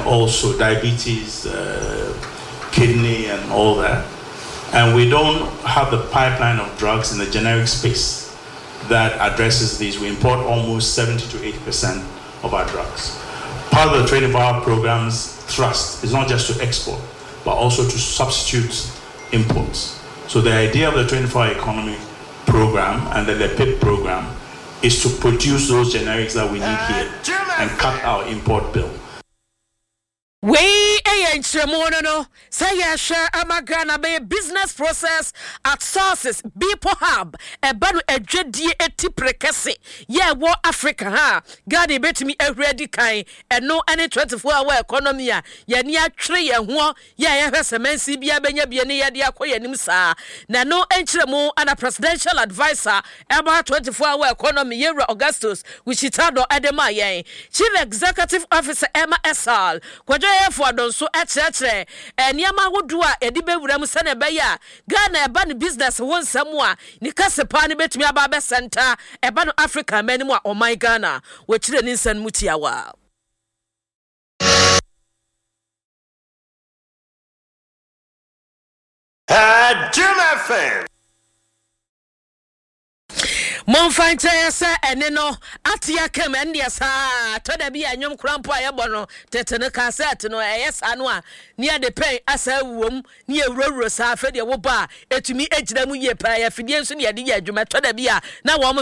also diabetes, kidney, and all that. And we don't have the pipeline of drugs in the generic space that addresses these. We import almost 70 to 80% of our drugs. Part of the 24-hour program's thrust is not just to export, but also to substitute imports. So the idea of the 24-hour economy program and the LEPIP program is to produce those generics that we need here and cut our import bill. We no say share amagana be business process at sources Bipo Hub e banu edwedie eti prekese ye wo Africa ha God betimi awredi kan eno any 24-hour economy a ye ni atwere ye ho ye hwesemansi bia benya bia ne ye de akoyanim saa na no enchiremu ana presidential advisor about 24-hour economy ye Augustus Wichitado Adema yen chief executive officer Emma Esal for don so etre eniama wodu a edi bewuram se na beya Ghana eba ne business won samu a ni kasepa ne betumi aba be center eba no Africa manimu a o my Ghana we kire ni nsan mutiawa Jim FM Mon find say ene no atia kem endia sa to da bia nwom krampo ayebo no tetene cassette no eyesa no a nia de pen asa wom ni ewurawura sa afede wo ba etumi ejira mu ye pa ya fidie nso ne ye de adwuma to da bia na wo